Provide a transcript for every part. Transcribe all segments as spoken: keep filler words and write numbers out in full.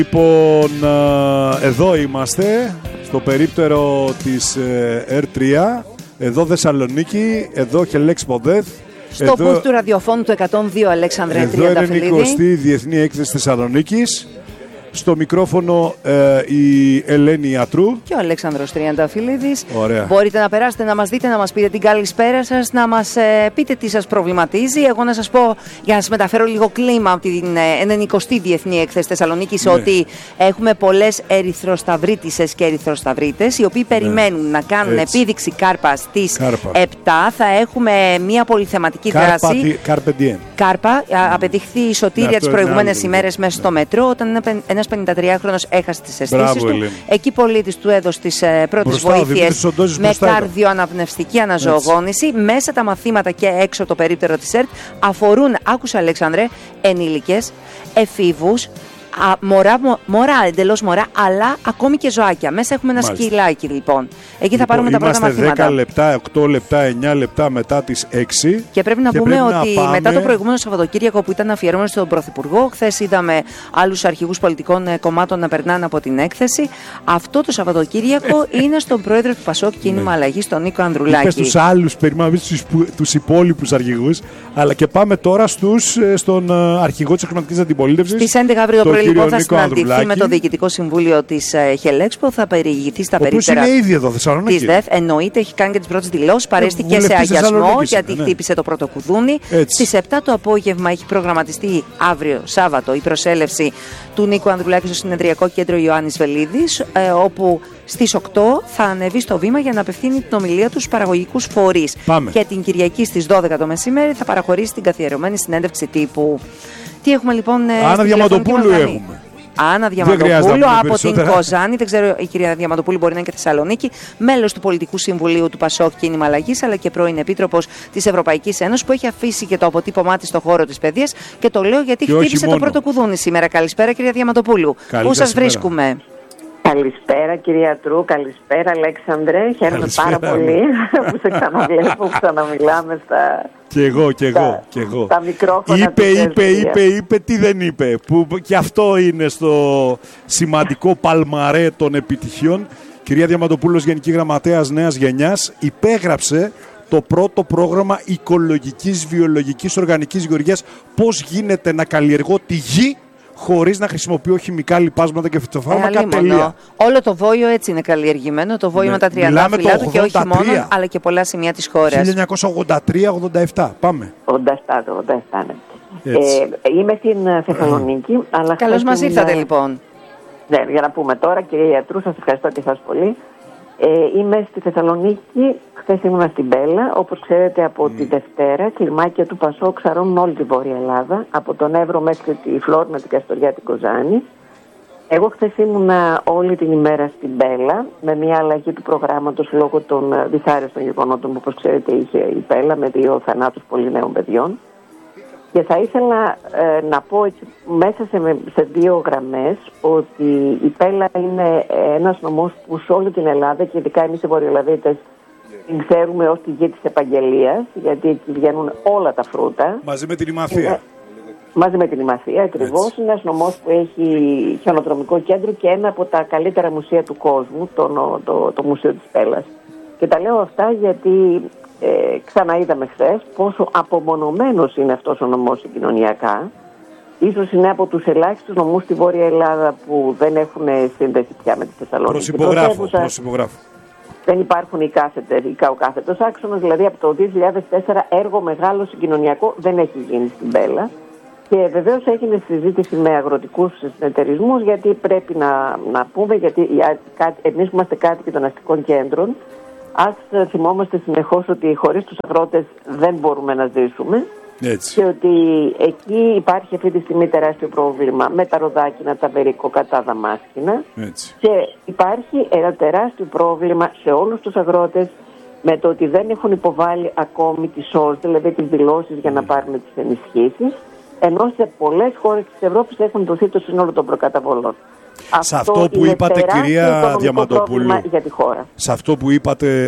Λοιπόν, εδώ είμαστε, στο περίπτερο της ερ τρία, εδώ Θεσσαλονίκη, εδώ Χελέξ Ποδέθ. Στο εδώ... booth του ραδιοφώνου του εκατόν δύο, Αλέξανδρε Τριανταφυλλίδη. Εδώ είναι η εικοστή Διεθνή Έκθεση Θεσσαλονίκης. Στο μικρόφωνο ε, η Ελένη Ιατρού και ο Αλέξανδρος Τριανταφυλλίδης. Ωραία. Μπορείτε να περάσετε, να μας δείτε, να μας πείτε την καλησπέρα σας, να μας ε, πείτε τι σας προβληματίζει. Εγώ να σας πω, για να σας μεταφέρω λίγο κλίμα από την ε, ενενηκοστή Διεθνή Έκθεση Θεσσαλονίκης, ναι, ότι έχουμε πολλές ερυθροσταυρίτισσες και ερυθροσταυρίτες, οι οποίοι, ναι, περιμένουν να κάνουν έτσι επίδειξη κάρπα στις Κάρπα. επτά. Θα έχουμε μια πολυθεματική Κάρπα, δράση. Κάρπε Diem. Κάρπα. Mm. Απεδείχθη η σωτήρια ναι, τις προηγούμενες ημέρες μέσα στο μετρό, όταν ένα ένας πενηντατριάχρονος έχασε τις αισθήσεις του. Ελένη. Εκεί πολίτης του έδωσε τις ε, πρώτες βοήθειες με καρδιοαναπνευστική αναζωογόνηση. Έτσι. Μέσα τα μαθήματα και έξω το περίπτερο της ΕΡΤ αφορούν, άκουσα Αλέξανδρε, ενήλικες, εφήβους, Α, μωρά, μωρά, εντελώς μωρά, αλλά ακόμη και ζωάκια. Μέσα έχουμε ένα Μάλιστα. σκυλάκι, λοιπόν. Εκεί θα πάρουμε λοιπόν, τα πρώτα μαθήματα. δέκα λεπτά, οκτώ λεπτά, εννιά λεπτά μετά τις έξι. Και πρέπει να και πούμε πρέπει ότι να πάμε... μετά το προηγούμενο Σαββατοκύριακο που ήταν αφιερωμένο στον Πρωθυπουργό, χθες είδαμε άλλους αρχηγούς πολιτικών κομμάτων να περνάνε από την έκθεση. Αυτό το Σαββατοκύριακο είναι στον πρόεδρο του Πασόκ Κίνημα Αλλαγής, τον Νίκο Ανδρουλάκη. Είπες τους άλλους, περιμέναμε τους υπόλοιπους αρχηγούς, αλλά και πάμε τώρα στους, στον αρχηγό της Χρηματικής Αντιπολίτευσης. Στις έντεκα αύριο το πρωί, λοιπόν, θα συναντηθεί με το Διοικητικό Συμβούλιο της Χελέξπο, θα περιηγηθεί στα περίπτερα της ΔΕΘ. Εννοείται, έχει κάνει και τις πρώτες δηλώσεις, παρέστηκε σε αγιασμό γιατί ναι. χτύπησε το πρώτο κουδούνι. Στις επτά το απόγευμα έχει προγραμματιστεί αύριο Σάββατο η προσέλευση του Νίκου Ανδρουλάκη στο Συνεδριακό Κέντρο Ιωάννης Βελίδης, ε, όπου στις οκτώ θα ανεβεί στο βήμα για να απευθύνει την ομιλία του στους παραγωγικούς φορείς. Πάμε. Και την Κυριακή στις δώδεκα το μεσημέρι θα παραχωρήσει την καθιερωμένη συνέντευξη τύπου. Τι έχουμε λοιπόν? Άννα Διαμαντοπούλου έχουμε. Άννα Διαμαντοπούλου από την Κοζάνη. Δεν ξέρω, η κυρία Διαμαντοπούλου μπορεί να είναι και Θεσσαλονίκη. Μέλος του Πολιτικού Συμβουλίου του Πασόκ Κίνημα Αλλαγής, αλλά και πρώην Επίτροπος της Ευρωπαϊκής Ένωσης, που έχει αφήσει και το αποτύπωμά της στο χώρο της παιδείας. Και το λέω γιατί και χτύπησε το πρώτο κουδούνι σήμερα. Καλησπέρα, κυρία Διαμαντοπούλου. Πού σας βρίσκουμε? Καλησπέρα κυρία Τρού, καλησπέρα Αλέξανδρε. Χαίρομαι πάρα πολύ που σε ξαναβλέπω, που ξαναμιλάμε στα... Και εγώ, και εγώ, και εγώ. Τα μικρόφωνα. Είπε, είπε, είπε, είπε, τι δεν είπε. Που και αυτό είναι στο σημαντικό παλμαρέ των επιτυχιών. Κυρία Διαμαντοπούλος, Γενική Γραμματέας Νέας Γενιάς, υπέγραψε το πρώτο πρόγραμμα οικολογικής, βιολογικής, οργανικής γεωργίας. Πώς γίνεται να καλλιεργώ τη γη χωρίς να χρησιμοποιώ χιμικά λιπάσματα και φυτοφάρμακα. Τελεία. Όλο το Βόλιο έτσι είναι καλλιεργημένο. Το Βόλιο, ναι, με τα τριαντάφυλλα του και όχι μόνο, αλλά και πολλά σημεία της χώρας. χίλια εννιακόσια ογδόντα τρία ογδόντα επτά. Πάμε. ογδόντα επτά, ογδόντα επτά, ναι. Ε, είμαι στην Θεσσαλονίκη. αλλά Καλώς μας ήρθατε, λοιπόν. Ναι, για να πούμε τώρα, κυρία Ιατρού, σας ευχαριστώ και εσάς πολύ. Ε, είμαι στη Θεσσαλονίκη, χθες ήμουνα στην Πέλα, όπως ξέρετε από mm. τη Δευτέρα, κλιμάκια του Πασόκ ξαρώνουν όλη τη Βόρεια Ελλάδα, από τον Εύρο μέχρι τη Φλόρνα, την Καστοριά, την Κοζάνη. Εγώ χθες ήμουνα όλη την ημέρα στην Πέλα, με μια αλλαγή του προγράμματος λόγω των δυσάρεστων γεγονότων που, όπως ξέρετε, είχε η Πέλα με δύο θανάτους πολύ νέων παιδιών. Και θα ήθελα ε, να πω έτσι, μέσα σε, σε δύο γραμμές ότι η Πέλα είναι ένας νομός που σε όλη την Ελλάδα και ειδικά εμείς οι Βορειοελλαδίτες την ξέρουμε ως τη γη της επαγγελίας, γιατί εκεί βγαίνουν όλα τα φρούτα. Μαζί με την Ημαθία. Είναι, μαζί με την Ημαθία ακριβώς. Έτσι. Είναι ένας νομός που έχει χιονοδρομικό κέντρο και ένα από τα καλύτερα μουσεία του κόσμου, το, το, το, το Μουσείο της Πέλας. Και τα λέω αυτά γιατί... Ε, ξαναείδαμε χθες πόσο απομονωμένος είναι αυτός ο νομός συγκοινωνιακά. Ίσως είναι από τους ελάχιστους νομούς στη Βόρεια Ελλάδα που δεν έχουν σύνδεση πια με τη Θεσσαλονίκη. Προσυπογράφω, προσυπογράφω. Δεν υπάρχουν οι κάθετες, ο κάθετος άξονας, δηλαδή από το δύο χιλιάδες τέσσερα έργο μεγάλο συγκοινωνιακό δεν έχει γίνει στην Πέλα. Και βεβαίως έγινε συζήτηση με αγροτικούς συνεταιρισμούς, γιατί πρέπει να, να πούμε, γιατί εμείς που είμαστε κάτοικοι των αστικών κέντρων, ας θυμόμαστε συνεχώς ότι χωρίς τους αγρότες δεν μπορούμε να ζήσουμε. Έτσι. Και ότι εκεί υπάρχει αυτή τη στιγμή τεράστιο πρόβλημα με τα ροδάκινα, τα βερικοκατά δαμάσκηνα. Έτσι. Και υπάρχει ένα τεράστιο πρόβλημα σε όλους τους αγρότες με το ότι δεν έχουν υποβάλει ακόμη τις όρους, δηλαδή τις δηλώσεις για να πάρουν τις ενισχύσεις, ενώ σε πολλές χώρες της Ευρώπης έχουν δοθεί το σύνολο των προκαταβολών. Σε αυτό, αυτό που είπατε, κυρία Διαμαντοπούλου, για τη χώρα. Σε αυτό που είπατε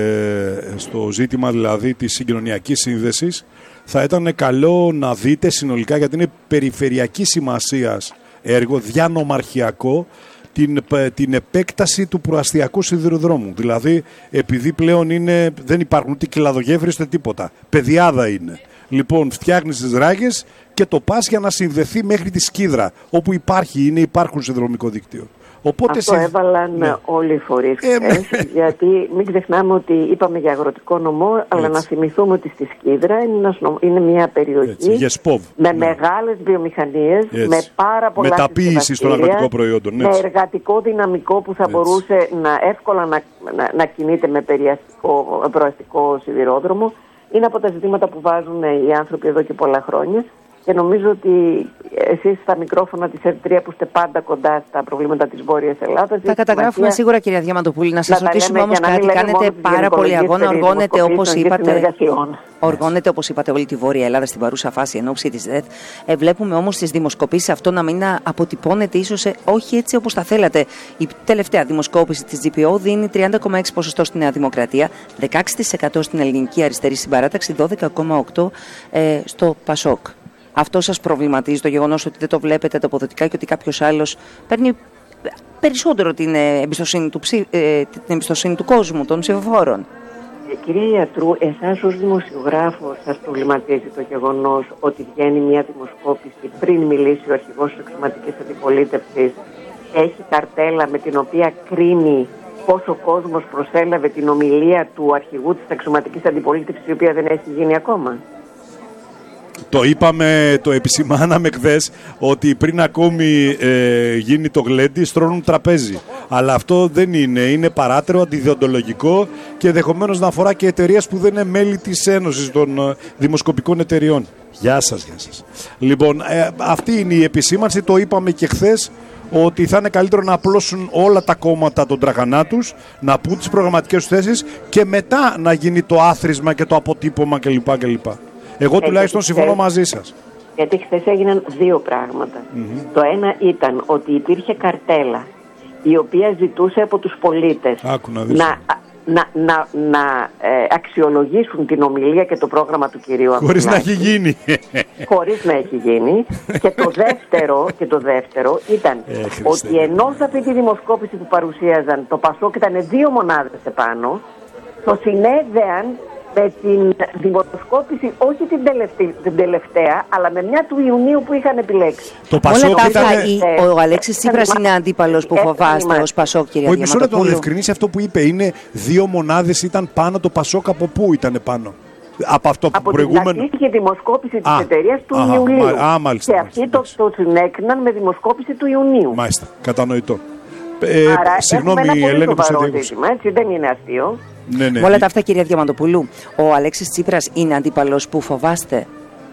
ε, στο ζήτημα δηλαδή της συγκοινωνιακής σύνδεσης, θα ήταν καλό να δείτε συνολικά, γιατί είναι περιφερειακής σημασίας έργο διανομαρχιακό, την, την επέκταση του προαστιακού σιδηροδρόμου. Δηλαδή, επειδή πλέον είναι, δεν υπάρχουν ούτε κλαδογέφυρες ούτε τίποτα. Πεδιάδα είναι. Λοιπόν, φτιάχνεις τις ράγες και το πας για να συνδεθεί μέχρι τη Σκύδρα, όπου υπάρχει, είναι, υπάρχουν συνδρομικό δίκτυο. Οπότε αυτό σε... έβαλαν ναι. όλοι οι φορείς χθες, ε, γιατί μην ξεχνάμε ότι είπαμε για αγροτικό νομό, έτσι. Αλλά να θυμηθούμε ότι στη Σκύδρα είναι, είναι μια περιοχή έτσι, με ναι. μεγάλες βιομηχανίες, έτσι. Με πάρα πολλά μεταποίηση στον αγροτικό προϊόντο. Με εργατικό δυναμικό που θα έτσι. Μπορούσε να, εύκολα να, να, να κινείται με προαστικό σιδηρόδρομο. Είναι από τα ζητήματα που βάζουν οι άνθρωποι εδώ και πολλά χρόνια. Και νομίζω ότι εσείς στα μικρόφωνα της ΕΡΤ τρία που είστε πάντα κοντά στα προβλήματα της Βόρειας Ελλάδας. Θα καταγράφουμε σίγουρα, κυρία Διαμαντοπούλη. Να σας ρωτήσουμε όμως κάτι. Κάνετε πάρα πολύ αγώνα. Οργώνετε όπως είπατε, οργώνετε όπως είπατε όλη τη Βόρεια Ελλάδα στην παρούσα φάση εν ώψη της ΔΕΘ. Ε, βλέπουμε όμως τις δημοσκοπήσεις αυτό να μην αποτυπώνεται ίσως ε, όχι έτσι όπως τα θέλατε. Η τελευταία δημοσκόπηση της τζι πι ο δίνει τριάντα κόμμα έξι τοις εκατό στη Νέα Δημοκρατία, δεκαέξι τοις εκατό στην Ελληνική Αριστερή Συμπαράταξη, δώδεκα κόμμα οκτώ τοις εκατό ε, στο Πασόκ. Αυτό σας προβληματίζει, το γεγονός ότι δεν το βλέπετε τα αποδοτικά και ότι κάποιος άλλος παίρνει περισσότερο την εμπιστοσύνη του, ψη, ε, την εμπιστοσύνη του κόσμου, των ψηφοφόρων? Ε, κυρία Ιατρού, εσάς ως δημοσιογράφος σας προβληματίζει το γεγονός ότι βγαίνει μια δημοσκόπηση πριν μιλήσει ο αρχηγός της αξιωματικής αντιπολίτευσης, έχει καρτέλα με την οποία κρίνει πόσο κόσμος προσέλαβε την ομιλία του αρχηγού της αξιωματικής αντιπολίτευσης, η οποία δεν έχει γίνει ακόμα? Το είπαμε, το επισημάναμε χθες ότι πριν ακόμη ε, γίνει το γλέντι στρώνουν τραπέζι. Αλλά αυτό δεν είναι, είναι παράτερο, αντιδιοντολογικό και ενδεχομένως να αφορά και εταιρείες που δεν είναι μέλη της Ένωσης των ε, Δημοσκοπικών Εταιριών. Γεια σας, γεια σας. Λοιπόν, ε, αυτή είναι η επισήμανση, το είπαμε και χθες, ότι θα είναι καλύτερο να απλώσουν όλα τα κόμματα τον τραχανά τους, να πούν τις προγραμματικές τους θέσεις και μετά να γίνει το άθροισμα και το αποτύπωμα κλπ. κλπ. Εγώ τουλάχιστον συμφωνώ μαζί σας. Γιατί χθες έγιναν δύο πράγματα. Mm-hmm. Το ένα ήταν ότι υπήρχε καρτέλα η οποία ζητούσε από τους πολίτες Άκου, να, να, να, να, να ε, αξιολογήσουν την ομιλία και το πρόγραμμα του κυρίου Αβουλάκη. Χωρίς να έχει γίνει. Χωρίς να έχει γίνει. και, το δεύτερο, και το δεύτερο ήταν ε, ότι ενώ σε αυτή τη δημοσκόπηση που παρουσίαζαν το Πασόκ ήταν δύο μονάδες επάνω, το συνέδεαν με την δημοσκόπηση, όχι την τελευταία, την τελευταία, αλλά με μια του Ιουνίου που είχαν επιλέξει. Το Πασόκ ήταν... ήταν... Ο Αλέξης Τσίπρας είναι αντίπαλος που φοβάστε ως Πασόκ, κυρία Διαμαντοπούλου? Όχι, μισό λεπτό να διευκρινίσει αυτό που είπε. Είναι δύο μονάδες ήταν πάνω, το Πασόκ από πού ήταν πάνω? Από αυτό που από προηγούμενο... την αρχική δημοσκόπηση της εταιρείας του α, Ιουλίου. Α, μάλιστα, και αυτοί το, το συνέκριναν με δημοσκόπηση του Ιουνίου. Μάλιστα, κατανοητό. Ε, Άρα συγγνώμη, έχουμε ένα Ελένη, πολύ σοβαρό ζήτημα, έτσι, δεν είναι αστείο. Ναι, ναι. Με όλα τα αυτά, κυρία Διαμαντοπούλου, ο Αλέξης Τσίπρας είναι αντίπαλος που φοβάστε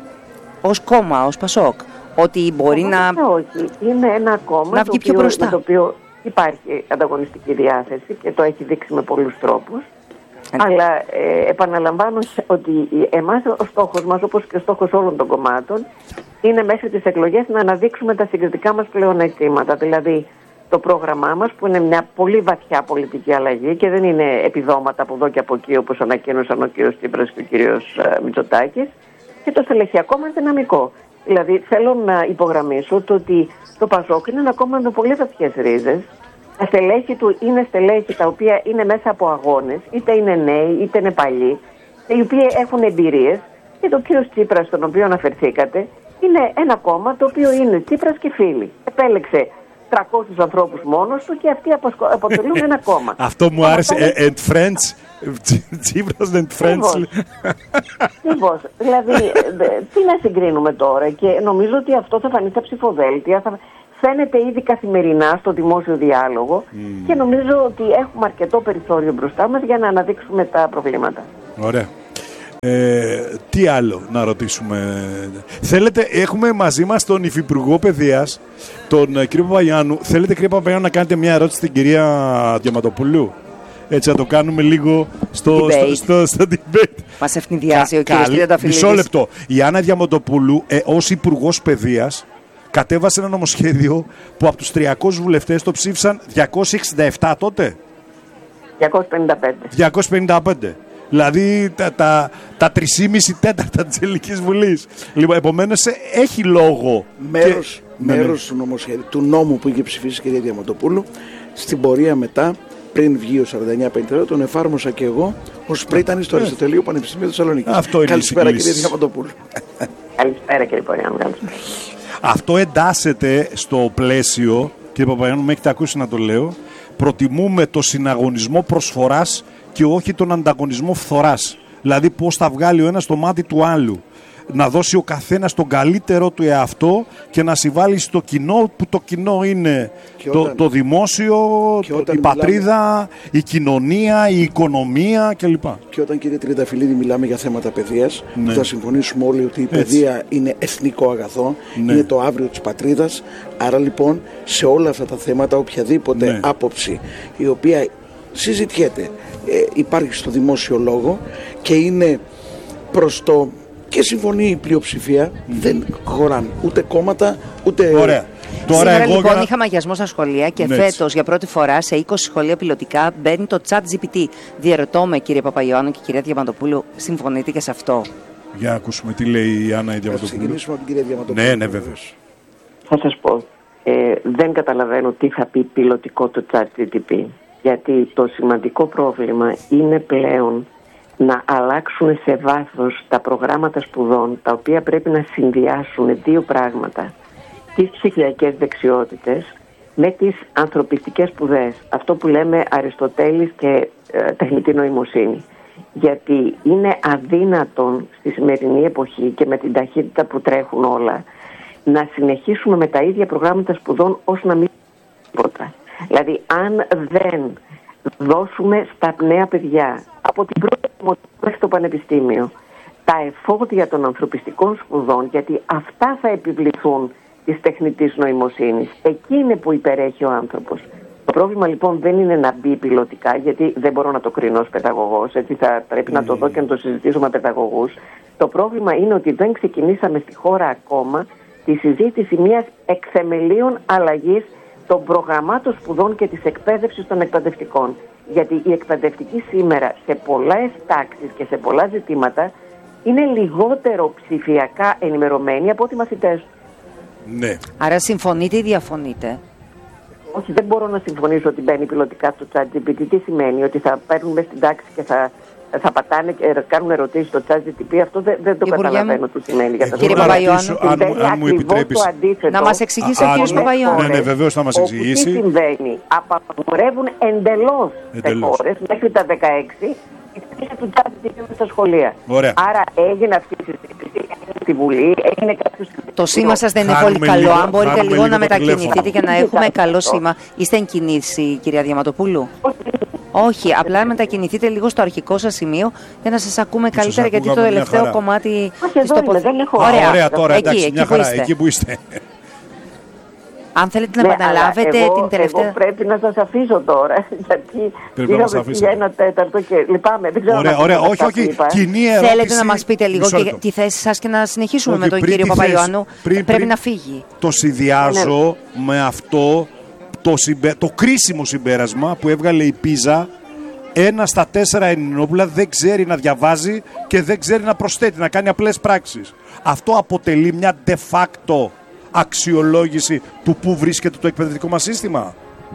ως κόμμα, ως Πασόκ, ότι μπορεί να... Όχι, είναι ένα κόμμα να βγει πιο μπροστά. Το οποίο υπάρχει ανταγωνιστική διάθεση και το έχει δείξει με πολλούς τρόπους. Ε. Αλλά ε, επαναλαμβάνω ότι εμάς ο στόχος μας, όπως και ο στόχος όλων των κομμάτων, είναι μέχρι τις εκλογές να αναδείξουμε τα συγκριτικά μας πλεονεκτήματα. Δηλαδή, το πρόγραμμά μας που είναι μια πολύ βαθιά πολιτική αλλαγή και δεν είναι επιδόματα από εδώ και από εκεί όπως ανακοίνωσαν ο κ. Τσίπρας και ο κ. Μητσοτάκης, και το στελεχειακό μας δυναμικό. Δηλαδή θέλω να υπογραμμίσω το ότι το Πασόκ είναι ένα κόμμα με πολύ βαθιές ρίζες. Τα στελέχη του είναι στελέχη τα οποία είναι μέσα από αγώνες, είτε είναι νέοι είτε είναι παλιοί, οι οποίοι έχουν εμπειρίες, και το κ. Τσίπρας, στον οποίο αναφερθήκατε, είναι ένα κόμμα το οποίο είναι Τσίπρας και φίλοι. Επέλεξε τριακόσιους ανθρώπους μόνος του και αυτοί αποτελούν ένα κόμμα. Αυτό μου άρεσε. And friends. Τσίπρας and friends. Ακριβώς. Δηλαδή, τι να συγκρίνουμε τώρα? Και νομίζω ότι αυτό θα φανεί στα ψηφοδέλτια, θα φαίνεται ήδη καθημερινά στο δημόσιο διάλογο mm. και νομίζω ότι έχουμε αρκετό περιθώριο μπροστά μας για να αναδείξουμε τα προβλήματα. Ωραία. Ε, τι άλλο να ρωτήσουμε? Θέλετε, έχουμε μαζί μας τον Υφυπουργό Παιδείας, τον ε, κύριο Παπαγιάννου. Θέλετε, κύριε Παπαγιάννου, να κάνετε μια ερώτηση στην κυρία Διαματοπούλου? Έτσι να το κάνουμε λίγο στο, στο, στο, στο debate. Μας ευνηδιάζει ο κύριος Τριανταφυλλίδης. Μισό λεπτό. Η Άννα Διαματοπούλου, ε, ως Υπουργός Παιδείας, κατέβασε ένα νομοσχέδιο που από τους τριακόσιους βουλευτές το ψήφισαν διακόσιοι εξήντα επτά τότε. διακόσιοι πενήντα πέντε. διακόσιοι πενήντα πέντε. Δηλαδή τα, τα, τα τρία και μισό τέταρτα της Ελληνικής Βουλής. Λοιπόν, επομένως έχει λόγο. Μέρος, και... μέρος του, νομοσχεδίου, του νόμου που είχε ψηφίσει η κυρία Διαμαντοπούλου. Στην πορεία μετά, πριν βγει ο σαράντα εννιά πενήντα τρία, τον εφάρμοσα και εγώ ως πρίτανη στο Αριστοτελείο Πανεπιστημίου Θεσσαλονίκης. Καλησπέρα κυρία Διαμαντοπούλου. Καλησπέρα κύριε Παπαγιάννου. Αυτό εντάσσεται στο πλαίσιο, κύριε Παπαγιάννου, με έχετε ακούσει να το λέω. Προτιμούμε το συναγωνισμό προσφοράς και όχι τον ανταγωνισμό φθοράς. Δηλαδή πώς θα βγάλει ο ένας το μάτι του άλλου. Να δώσει ο καθένας τον καλύτερό του εαυτό και να συμβάλλει στο κοινό, που το κοινό είναι το, όταν, το δημόσιο, το, η πατρίδα, μιλάμε, η κοινωνία, η οικονομία κλπ. Και όταν, κύριε Τριανταφυλλίδη, μιλάμε για θέματα παιδείας, ναι, θα συμφωνήσουμε όλοι ότι η παιδεία Έτσι. είναι εθνικό αγαθό, ναι, είναι το αύριο της πατρίδας. Άρα λοιπόν σε όλα αυτά τα θέματα οποιαδήποτε ναι. άποψη η οποία συζητιέται, ε, υπάρχει στο δημόσιο λόγο και είναι προς το... και συμφωνεί η πλειοψηφία, mm. δεν χωράνε ούτε κόμματα ούτε... Ωραία. Τώρα Σήμερα εγώ λοιπόν για... είχα μαγιασμό στα σχολεία και ναι, φέτος για πρώτη φορά σε είκοσι σχολεία πιλωτικά μπαίνει το Chat τζι πι τι. Διερωτώ με, κύριε Παπαϊωάννου και κυρία Διαμαντοπούλου, συμφωνείτε και σε αυτό? Για να ακούσουμε τι λέει η Άννα η Διαμαντοπούλου. Θα ξεκινήσουμε από την κυρία Διαμαντοπούλου. Ναι, ναι, βέβαιος. Θα σας πω, ε, δεν καταλαβαίνω τι θα πει πιλωτικό το Chat τζι πι τι. Γιατί το σημαντικό πρόβλημα είναι πλέον να αλλάξουν σε βάθος τα προγράμματα σπουδών, τα οποία πρέπει να συνδυάσουν δύο πράγματα. Τις ψηφιακές δεξιότητες με τις ανθρωπιστικές σπουδές. Αυτό που λέμε Αριστοτέλης και ε, τεχνητή νοημοσύνη. Γιατί είναι αδύνατον στη σημερινή εποχή και με την ταχύτητα που τρέχουν όλα να συνεχίσουμε με τα ίδια προγράμματα σπουδών ώστε να μην τίποτα. Δηλαδή αν δεν δώσουμε στα νέα παιδιά από την πρώτη μέχρι το πανεπιστήμιο τα εφόδια των ανθρωπιστικών σπουδών, γιατί αυτά θα επιβληθούν της τεχνητής νοημοσύνης. Εκεί είναι που υπερέχει ο άνθρωπος. Το πρόβλημα λοιπόν δεν είναι να μπει πιλωτικά, γιατί δεν μπορώ να το κρίνω ως παιδαγωγός, έτσι θα πρέπει mm. να το δω και να το συζητήσω με παιδαγωγούς. Το πρόβλημα είναι ότι δεν ξεκινήσαμε στη χώρα ακόμα τη συζήτηση μιας εκθεμελίων αλλαγής των προγραμμάτων σπουδών και της εκπαίδευσης των εκπαιδευτικών. Γιατί οι εκπαιδευτικοί σήμερα σε πολλές τάξεις και σε πολλά ζητήματα είναι λιγότερο ψηφιακά ενημερωμένοι από ό,τι μαθητές. Ναι. Άρα συμφωνείτε ή διαφωνείτε? Όχι, δεν μπορώ να συμφωνήσω ότι μπαίνει πιλωτικά στο Chat τζι πι τι. Τι σημαίνει? Ότι θα παίρνουν μέσα στην τάξη και θα, θα πατάνε και κάνουν ερωτήσεις στο Chat τζι πι τι. Αυτό δεν, δεν το Υπουργέ καταλαβαίνω τι σημαίνει. Για τα κύριε Παπαϊωάννου, αν, αν μου επιτρέπεις να μας εξηγήσει ο κύριος Παπαϊωάννου. Ναι, ναι, βεβαίως θα μας εξηγήσει. Τι συμβαίνει? Απαγορεύουν εντελώς σε χώρες μέχρι τα δεκαέξι η χρήση του Chat τζι πι τι στα σχολεία. Ωραία. Άρα έγινε αυτή η συζήτηση, έγινε στη Βουλή, έγινε κάποιο. Το σήμα σας δεν είναι πολύ καλό. Λίγο, αν μπορείτε λίγο, λίγο να μετακινηθείτε για να έχουμε καλό σήμα. Είστε εν κινήσει, κυρία Διαματοπούλου? Όχι, απλά μετακινηθείτε λίγο στο αρχικό σας σημείο για να σας ακούμε σας καλύτερα, γιατί το τελευταίο κομμάτι της τοποθέτησης. Ωραία, ωραία, τώρα εκεί, εντάξει, εκεί, μια χαρά, εκεί που είστε. Αν θέλετε να ναι, επαναλάβετε εγώ, την τελευταία... Εγώ πρέπει να σας αφήσω τώρα, γιατί είχαμε για ένα τέταρτο και λυπάμαι. Δεν ξέρω ωραία, ωραία, όχι, όχι, κοινή ερώτηση. Θέλετε να μας πείτε λίγο και τη θέση σας και να συνεχίσουμε όχι, με τον κύριο Παπαϊωάννου. Πριν, πρέπει πριν, να φύγει. Το συνδυάζω ναι. με αυτό το, συμπε... το κρίσιμο συμπέρασμα που έβγαλε η Πίζα. Ένα στα τέσσερα Ελληνόπουλα δεν ξέρει να διαβάζει και δεν ξέρει να προσθέτει, να κάνει απλές πράξεις. Αυτό αποτελεί μια de facto αξιολόγηση του πού βρίσκεται το εκπαιδευτικό μας σύστημα.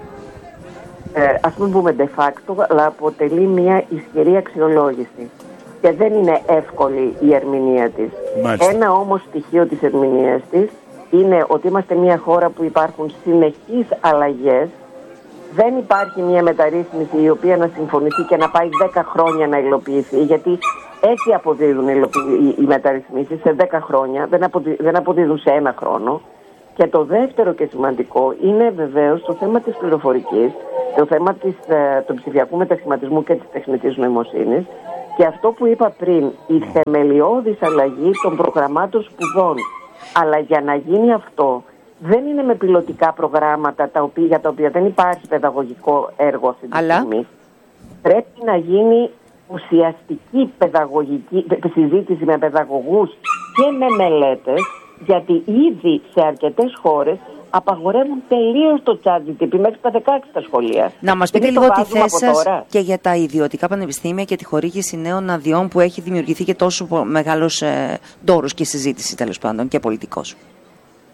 Ε, ας μην πούμε de facto, αλλά αποτελεί μια ισχυρή αξιολόγηση. Και δεν είναι εύκολη η ερμηνεία της. Μάλιστα. Ένα όμως στοιχείο της ερμηνείας της είναι ότι είμαστε μια χώρα που υπάρχουν συνεχείς αλλαγές. Δεν υπάρχει μια μεταρρύθμιση η οποία να συμφωνηθεί και να πάει δέκα χρόνια να υλοποιηθεί, γιατί έτσι αποδίδουν οι μεταρρυθμίσεις σε δέκα χρόνια, δεν αποδίδουν σε ένα χρόνο. Και το δεύτερο και σημαντικό είναι βεβαίως το θέμα της πληροφορικής, το θέμα της, του ψηφιακού μετασχηματισμού και της τεχνητής νοημοσύνης, και αυτό που είπα πριν, η θεμελιώδης αλλαγή των προγραμμάτων σπουδών. Αλλά για να γίνει αυτό δεν είναι με πιλωτικά προγράμματα τα οποία, για τα οποία δεν υπάρχει παιδαγωγικό έργο αυτή τη Αλλά... στιγμή. Πρέπει να γίνει ουσιαστική παιδαγωγική συζήτηση με παιδαγωγούς και με μελέτες, γιατί ήδη σε αρκετές χώρες απαγορεύουν τελείως το Chat τζι πι τι μέχρι τα δεκαέξι τα σχολεία. Να μας πείτε λίγο τη θέση σας και για τα ιδιωτικά πανεπιστήμια και τη χορήγηση νέων αδειών που έχει δημιουργηθεί και τόσο μεγάλος ε, ντόρος και συζήτηση τέλος πάντων και πολιτικός.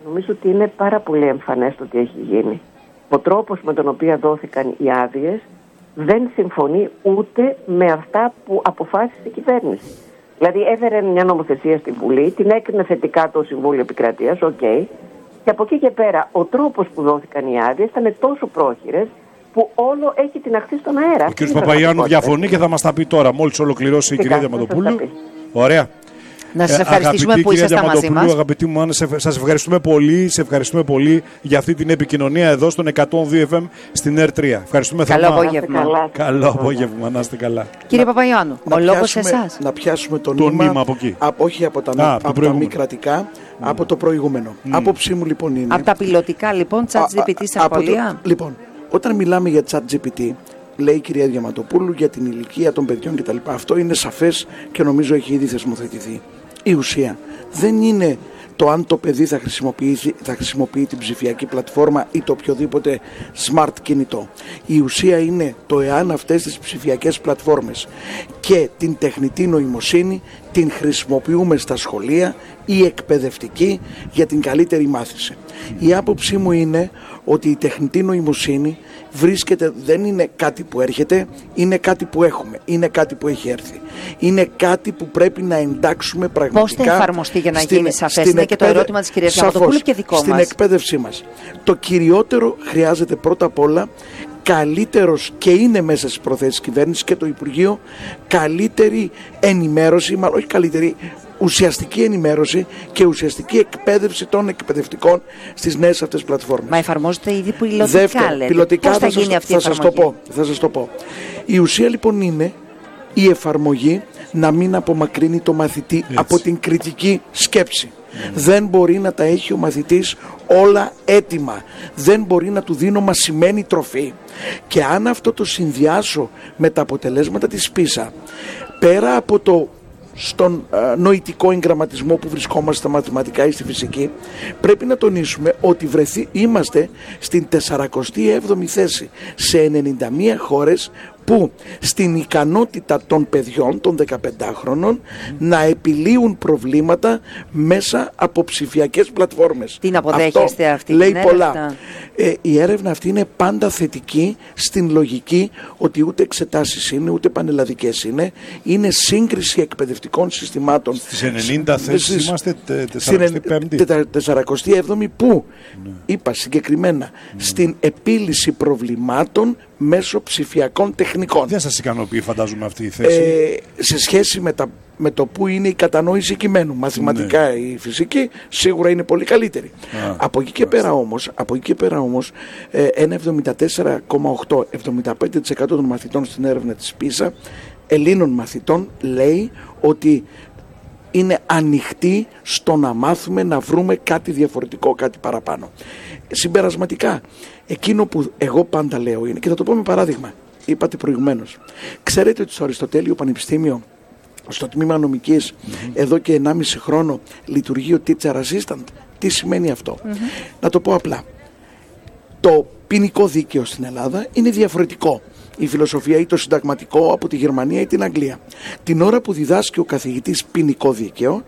νομίζω ότι είναι πάρα πολύ εμφανές το τι έχει γίνει. Ο τρόπος με τον οποίο δόθηκαν οι άδειες δεν συμφωνεί ούτε με αυτά που αποφάσισε η κυβέρνηση. Δηλαδή έφερε μια νομοθεσία στην Βουλή, την έκρινε θετικά το Συμβούλιο Επικρατείας, οκ. Okay, και από εκεί και πέρα ο τρόπος που δόθηκαν οι άδειες ήταν τόσο πρόχειρες που όλο έχει τιναχθεί στον αέρα. Ο κ. Παπαγιάννου διαφωνεί και θα μας τα πει τώρα, μόλις ολοκληρώσει η κυρία Διαμαντοπούλου. Ωραία. Να σας ευχαριστήσουμε που ήσασταν μαζί μας. Αγαπητοί μου, Άννα, σας ευχαριστούμε πολύ, σε ευχαριστούμε πολύ για αυτή την επικοινωνία εδώ στον εκατόν δύο εφ εμ στην Ερ τρία. Ευχαριστούμε θερμά. Καλό απόγευμα. Καλό απόγευμα, να είστε καλά. Κύριε Παπαγιάννου, ο λόγος σε εσάς. Να πιάσουμε το νήμα, νήμα από εκεί. Από, όχι από τα, Α, από τα μη κρατικά, mm. από το προηγούμενο. Mm. Άποψή μου λοιπόν είναι... Από τα πιλωτικά λοιπόν, ChatGPT στα σχολεία. Λοιπόν, όταν μιλάμε για ChatGPT, λέει η κυρία Διαμαντοπούλου για την ηλικία των παιδιών κτλ. Αυτό είναι σαφές και νομίζω έχει ήδη θεσμοθετηθεί. Η ουσία δεν είναι το αν το παιδί θα χρησιμοποιεί, θα χρησιμοποιεί την ψηφιακή πλατφόρμα ή το οποιοδήποτε smart κινητό. Η ουσία είναι το εάν αυτές τις ψηφιακές πλατφόρμες και την τεχνητή νοημοσύνη την χρησιμοποιούμε στα σχολεία ή εκπαιδευτική για την καλύτερη μάθηση. Η άποψή μου είναι ότι η τεχνητή νοημοσύνη βρίσκεται, δεν είναι κάτι που έρχεται, είναι κάτι που έχουμε, είναι κάτι που έχει έρθει. Είναι κάτι που πρέπει να εντάξουμε πραγματικά. Πώς θα εφαρμοστεί για να στην, γίνει σαφές, είναι και το ερώτημα της κυρίας Διαμαντοπούλου και δικό στην μας. Στην εκπαίδευσή μας. Το κυριότερο χρειάζεται πρώτα απ' όλα καλύτερος, και είναι μέσα στις προθέσεις της κυβέρνησης και το Υπουργείο, καλύτερη ενημέρωση, μάλλον όχι καλύτερη, ουσιαστική ενημέρωση και ουσιαστική εκπαίδευση των εκπαιδευτικών στις νέες αυτές πλατφόρμες. Μα εφαρμόζεται ήδη πιλωτικά, Δεύτερο, λέτε. Πιλωτικά Πώς θα, θα, γίνει σας, αυτή θα, η σας το πω, θα σας το πω. Η ουσία λοιπόν είναι η εφαρμογή να μην απομακρύνει το μαθητή Έτσι. από την κριτική σκέψη. Mm. Δεν μπορεί να τα έχει ο μαθητής όλα έτοιμα. Δεν μπορεί να του δίνω μασημένη τροφή. Και αν αυτό το συνδυάσω με τα αποτελέσματα της πίσα, πέρα από το στον uh, νοητικό εγγραμματισμό που βρισκόμαστε στα μαθηματικά ή στη φυσική, πρέπει να τονίσουμε ότι βρεθεί, είμαστε στην σαρανταεπτή έβδομη θέση σε ενενήντα μία χώρες που στην ικανότητα των παιδιών των δεκαπεντάχρονων mm. να επιλύουν προβλήματα μέσα από ψηφιακές πλατφόρμες. Την αποδέχεστε Αυτό αυτή λέει την πολλά. έρευνα? Ε, η έρευνα αυτή είναι πάντα θετική στην λογική ότι ούτε εξετάσεις είναι, ούτε πανελλαδικές είναι. Είναι σύγκριση εκπαιδευτικών συστημάτων. Στις ενενήντα θέσεις είμαστε σαρανταεπτή έβδομη που ναι. είπα συγκεκριμένα ναι. στην επίλυση προβλημάτων μέσω ψηφιακών τεχνικών. Δεν σας ικανοποιεί φαντάζομαι αυτή η θέση. Ε, σε σχέση με, τα, με το που είναι η κατανόηση κειμένου. Μαθηματικά ναι. η φυσική σίγουρα είναι πολύ καλύτερη. Α, από, εκεί και πέρα όμως, από εκεί και πέρα όμως ε, ένα εβδομήντα τέσσερα κόμμα οκτώ με εβδομήντα πέντε τοις εκατό των μαθητών στην έρευνα της πίσα, Ελλήνων μαθητών, λέει ότι είναι ανοιχτοί στο να μάθουμε, να βρούμε κάτι διαφορετικό, κάτι παραπάνω. Συμπερασματικά, εκείνο που εγώ πάντα λέω είναι, και θα το πω με παράδειγμα, είπατε προηγουμένως, ξέρετε ότι στο Αριστοτέλειο Πανεπιστήμιο, στο τμήμα νομικής, mm-hmm. εδώ και ενάμιση χρόνο λειτουργεί ο teacher assistant. Τι σημαίνει αυτό? Mm-hmm. Να το πω απλά. Το ποινικό δίκαιο στην Ελλάδα είναι διαφορετικό. Η φιλοσοφία ή το συνταγματικό από τη Γερμανία ή την Αγγλία. Την ώρα που διδάσκει ο καθηγητής ποινικό δίκαιο,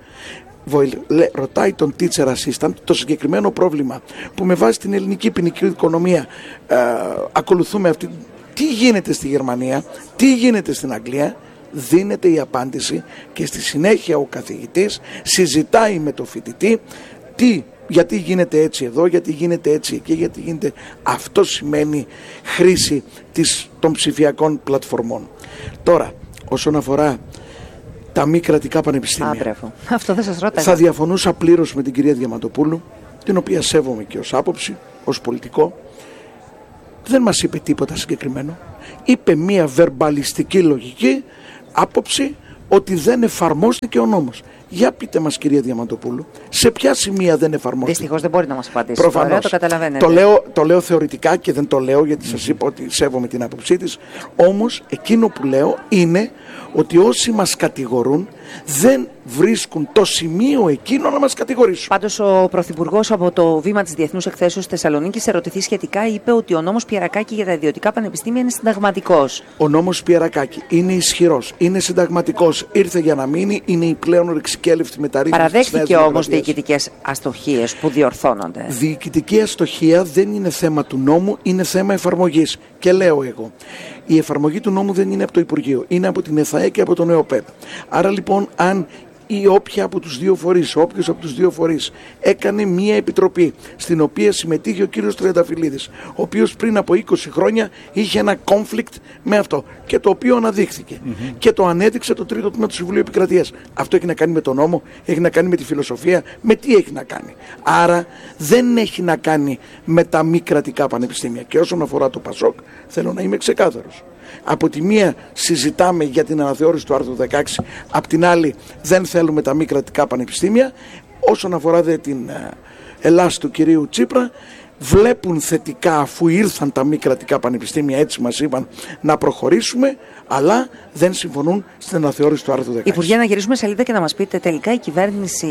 ρωτάει τον teacher assistant το συγκεκριμένο πρόβλημα που με βάση την ελληνική ποινική οικονομία ε, ακολουθούμε αυτή. Τι γίνεται στη Γερμανία, τι γίνεται στην Αγγλία, δίνεται η απάντηση και στη συνέχεια ο καθηγητής συζητάει με το φοιτητή τι, γιατί γίνεται έτσι εδώ, γιατί γίνεται έτσι εκεί, γιατί γίνεται. Αυτό σημαίνει χρήση της, των ψηφιακών πλατφορμών. Τώρα, όσον αφορά τα μη κρατικά πανεπιστήμια, Α, αυτό δεν σας ρώταγα. Θα διαφωνούσα πλήρως με την κυρία Διαμαντοπούλου, την οποία σέβομαι και ως άποψη, ως πολιτικό. Δεν μας είπε τίποτα συγκεκριμένο. Είπε μία βερμπαλιστική λογική άποψη ότι δεν εφαρμόστηκε ο νόμος. Για πείτε μας, κυρία Διαμαντοπούλου, σε ποια σημεία δεν εφαρμόστηκε? Δυστυχώς δεν μπορεί να μας απαντήσει. Προφανώς. Ωραία, το καταλαβαίνετε. Το λέω, το λέω θεωρητικά και δεν το λέω γιατί σας είπα ότι σέβομαι την άποψή της. Όμως εκείνο που λέω είναι ότι όσοι μας κατηγορούν δεν βρίσκουν το σημείο εκείνο να μας κατηγορήσουν. Πάντως ο Πρωθυπουργός από το βήμα της Διεθνούς Εκθέσεως Θεσσαλονίκης, ερωτηθεί σχετικά, είπε ότι ο νόμος Πιερακάκη για τα ιδιωτικά πανεπιστήμια είναι συνταγματικός. Ο νόμος Πιερακάκη είναι ισχυρός, είναι συνταγματικός, ήρθε για να μείνει, είναι η πλέον ρηξικέλευτη μεταρρύθμιση. Παραδέχθηκε όμως διοικητικές αστοχίες που διορθώνονται. Διοικητική αστοχία δεν είναι θέμα του νόμου, είναι θέμα εφαρμογής. Και λέω εγώ, η εφαρμογή του νόμου δεν είναι από το Υπουργείο, είναι από την ΕΘΑΕ και από τον ΕΟΠΕΠ. Άρα λοιπόν, αν ή όποια από τους δύο φορείς, όποιος από τους δύο φορείς έκανε μία επιτροπή στην οποία συμμετείχε ο κύριος Τριανταφυλλίδης, ο οποίος πριν από είκοσι χρόνια είχε ένα conflict με αυτό και το οποίο αναδείχθηκε mm-hmm. και το ανέδειξε το τρίτο τμήμα του Συμβουλίου Επικρατείας. Αυτό έχει να κάνει με τον νόμο, έχει να κάνει με τη φιλοσοφία, με τι έχει να κάνει. Άρα δεν έχει να κάνει με τα μη κρατικά πανεπιστήμια. Και όσον αφορά το ΠΑΣΟΚ, θέλω να είμαι ξεκάθαρος. Από τη μία συζητάμε για την αναθεώρηση του άρθρου δεκαέξι, απ' την άλλη δεν θέλουμε τα μη κρατικά πανεπιστήμια. Όσον αφορά δε την Ελλάς του κυρίου Τσίπρα, βλέπουν θετικά αφού ήρθαν τα μη κρατικά πανεπιστήμια, έτσι μας είπαν, να προχωρήσουμε, αλλά δεν συμφωνούν στην αναθεώρηση του άρθρου δεκαέξι. Υπουργέ, να γυρίσουμε σελίδα και να μας πείτε, τελικά η κυβέρνηση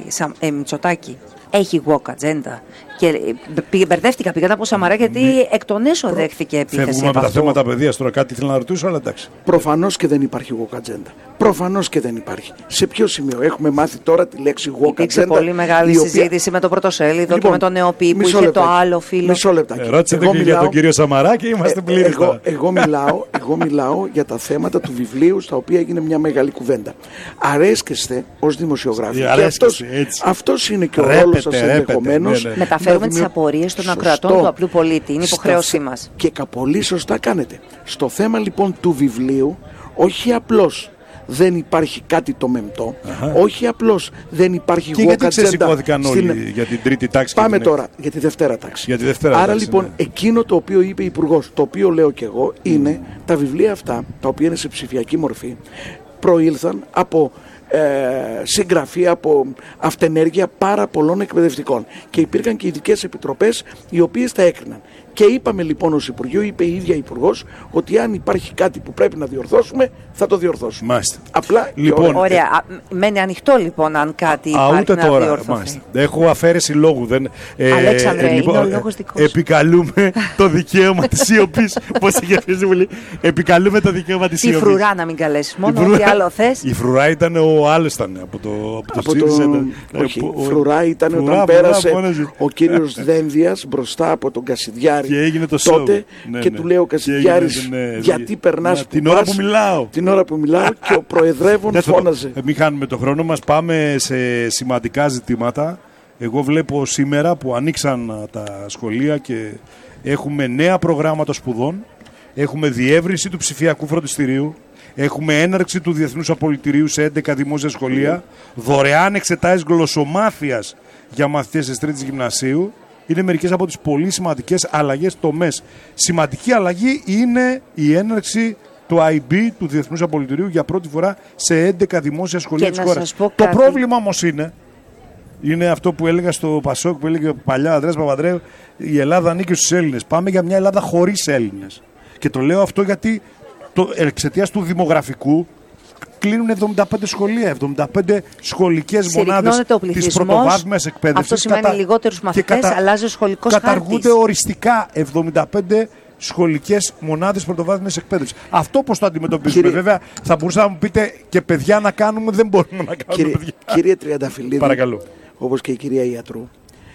ε, Μητσοτάκη έχει walk agenda? Και μπερδεύτηκα, πήγα από Σαμαρά, γιατί ναι. εκ των έσω δέχθηκε επίθεση. Φεύγουμε με τα θέματα παιδείας τώρα, κάτι θέλω να ρωτήσω, αλλά εντάξει. Προφανώς και δεν υπάρχει walk agenda. Προφανώς και δεν υπάρχει. Σε ποιο σημείο έχουμε μάθει τώρα τη λέξη walk agenda? Υπήρξε πολύ μεγάλη οποία... συζήτηση με το πρωτοσέλιδο λοιπόν, και με τον ΝΕΟΠΗ που είχε το άλλο φίλο. Μισό λεπτάκι. Ε, Ρώτησε εγώ μιλάω... για τον κύριο Σαμαρά και είμαστε ε, πλήρες. Εγώ, εγώ, μιλάω, εγώ μιλάω για τα θέματα του βιβλίου, στα οποία έγινε μια μεγάλη κουβέντα. Αρέσκεστε ως δημοσιογράφοι. Αυτός, αυτός είναι και ο ρόλος σας ενδεχομένως. Ναι, ναι. Μεταφέρουμε τις απορίες των ακροατών του απλού πολίτη. Είναι υποχρέωσή μας. Και πολύ σωστά κάνετε. Στο θέμα λοιπόν του βιβλίου, όχι απλώς δεν υπάρχει κάτι το μεμπτό, Αχα. όχι απλώς δεν υπάρχει walk agenda. Και γιατί ξεσηκώθηκαν όλοι στην... για την τρίτη τάξη? Πάμε την... τώρα για τη δευτέρα τάξη. Για τη δευτέρα Άρα τάξη, λοιπόν ναι. εκείνο το οποίο είπε η Υπουργός, το οποίο λέω και εγώ, είναι mm. τα βιβλία αυτά, τα οποία είναι σε ψηφιακή μορφή, προήλθαν από ε, συγγραφή, από αυτενέργεια πάρα πολλών εκπαιδευτικών. Και υπήρχαν και ειδικές επιτροπές οι οποίες τα έκριναν. Και είπαμε λοιπόν ως Υπουργείο, είπε η ίδια Υπουργός, ότι αν υπάρχει κάτι που πρέπει να διορθώσουμε, θα το διορθώσουμε. Μάλιστα. Απλά λοιπόν, ωραία. Α, μένει ανοιχτό λοιπόν αν κάτι α, υπάρχει ούτε να τώρα, διορθωθεί. Μάλιστα. Έχω αφαίρεση λόγου. Δεν, ε, Αλέξανδρε, ε, λοιπόν, είναι ο λόγος δικός. Επικαλούμε το δικαίωμα της σιωπής. Πώς είχε αυτή η Βουλή. Επικαλούμε το δικαίωμα της σιωπής. Η φρουρά να μην καλέσεις, μόνο ό,τι άλλο θες. Η φρουρά ήταν ο άλλος ήταν από το, από το, από το όχι, η φρουρά ήταν φρουρά, όταν φρουρά, πέρασε φρουρά, ο κύριος Δένδιας μπροστά από τον Κασιδιάρη. Και έγινε το τότε ναι, και ναι. του λέει ο Κασιδιάρης, ναι, γιατί περνάς ναι, που την πας, ώρα που μιλάω. Την ώρα που μιλάω και ο προεδρεύων φώναζε. Μην χάνουμε το χρόνο μας, πάμε σε σημαντικά ζητήματα. Εγώ βλέπω σήμερα που ανοίξαν τα σχολεία και έχουμε νέα προγράμματα σπουδών, έχουμε διεύρυνση του ψηφιακού φροντιστηρίου, έχουμε έναρξη του Διεθνούς Απολυτηρίου σε έντεκα δημόσια σχολεία, δωρεάν εξετάσεις γλωσσομάθειας για μαθητές της τρίτης γυμνασίου. Είναι μερικές από τις πολύ σημαντικές αλλαγές τομές. Σημαντική αλλαγή είναι η έναρξη του άι μπι, του Διεθνούς Απολυτηρίου, για πρώτη φορά σε έντεκα δημόσια σχολεία της χώρας. Το κάτι. πρόβλημα όμως είναι, είναι αυτό που έλεγα στο Πασόκ, που έλεγε παλιά ο Ανδρέας Παπανδρέου, η Ελλάδα ανήκει στους Έλληνες. Πάμε για μια Ελλάδα χωρίς Έλληνες. Και το λέω αυτό γιατί εξαιτίας του δημογραφικού κλείνουν εβδομήντα πέντε σχολεία, εβδομήντα πέντε σχολικές μονάδες της πρωτοβάθμιας εκπαίδευσης. Αυτό σημαίνει κατα... λιγότερους μαθητές, κατα... αλλάζει ο σχολικός χάρτης. Καταργούνται οριστικά εβδομήντα πέντε σχολικές μονάδες πρωτοβάθμιας εκπαίδευσης. Αυτό πώς το αντιμετωπίζουμε? Κύριε... Βέβαια, θα μπορούσατε να μου πείτε και παιδιά να κάνουμε, δεν μπορούμε να κάνουμε κύριε, παιδιά. Κύριε Τριανταφυλλίδη, παρακαλώ, όπως και η κυρία Ιατρού,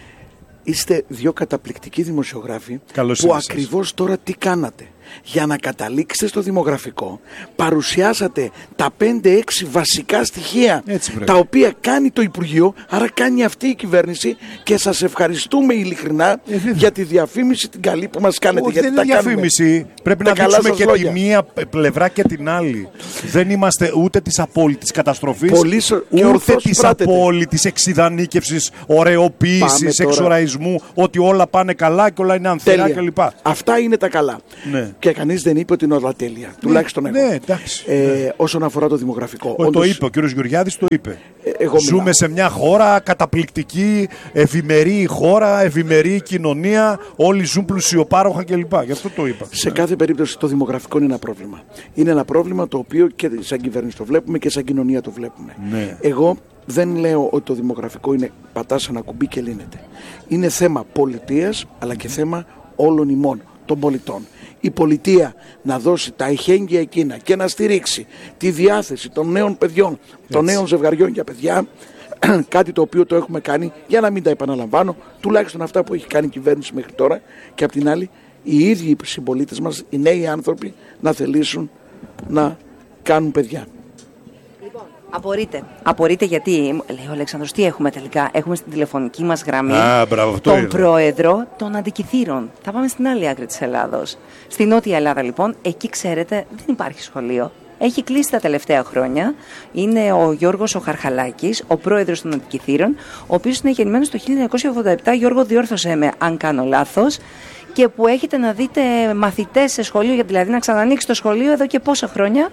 είστε δύο καταπληκτικοί δημοσιογράφοι. Καλώς που ακριβώς τώρα τι κάνατε? Για να καταλήξετε στο δημογραφικό, παρουσιάσατε τα πέντε έξι βασικά στοιχεία τα οποία κάνει το Υπουργείο, άρα κάνει αυτή η κυβέρνηση, και σας ευχαριστούμε ειλικρινά ε, για τη διαφήμιση την καλή που μας κάνετε. Όχι, δεν είναι διαφήμιση. Πρέπει να δείξουμε και λόγια. Τη μία πλευρά και την άλλη. Δεν είμαστε ούτε της απόλυτης καταστροφής, Πολύ σο... ούτε της απόλυτης εξιδανίκευσης, ωρεοποίησης, εξοραϊσμού, ότι όλα πάνε καλά και όλα είναι ανθυρά κλπ. Αυτά είναι τα καλά. Ναι. Και κανείς δεν είπε ότι είναι όλα τέλεια. Ναι, τουλάχιστον εγώ. Ναι, εντάξει. Ε, όσον αφορά το δημογραφικό. Ο, όντως, το είπε, ο κύριος Γεωργιάδης το είπε. Εγώ Ζούμε μιλάω. σε μια χώρα καταπληκτική, ευημερή χώρα, ευημερή κοινωνία, όλοι ζουν πλουσιοπάροχα κλπ. Γι' αυτό το είπα. Σε κάθε περίπτωση το δημογραφικό είναι ένα πρόβλημα. Είναι ένα πρόβλημα το οποίο και σαν κυβέρνηση το βλέπουμε και σαν κοινωνία το βλέπουμε. Ναι. Εγώ δεν λέω ότι το δημογραφικό είναι πατάς ένα κουμπί και λύνεται. Είναι θέμα πολιτείας αλλά και θέμα όλων ημών των πολιτών. Η πολιτεία να δώσει τα εχέγγυα εκείνα και να στηρίξει τη διάθεση των νέων παιδιών, των νέων ζευγαριών για παιδιά, κάτι το οποίο το έχουμε κάνει, για να μην τα επαναλαμβάνω, τουλάχιστον αυτά που έχει κάνει η κυβέρνηση μέχρι τώρα, και απ' την άλλη οι ίδιοι οι συμπολίτες μας, οι νέοι άνθρωποι, να θελήσουν να κάνουν παιδιά. Απορείτε. Απορείτε γιατί, λέει ο Αλέξανδρος, τι έχουμε τελικά. Έχουμε στην τηλεφωνική μας γραμμή Α, μπράβο, τον είδα. πρόεδρο των Αντικηθήρων. Θα πάμε στην άλλη άκρη της Ελλάδος. Στη Νότια Ελλάδα, λοιπόν, εκεί ξέρετε δεν υπάρχει σχολείο. Έχει κλείσει τα τελευταία χρόνια. Είναι ο Γιώργος ο Χαρχαλάκης, ο πρόεδρος των Αντικηθήρων, ο οποίος είναι γεννημένος το χίλια εννιακόσια ογδόντα επτά. Γιώργο, διόρθωσέ με αν κάνω λάθος. Και που έχετε να δείτε μαθητές σε σχολείο, δηλαδή να ξανανοίξει το σχολείο εδώ και πόσα χρόνια.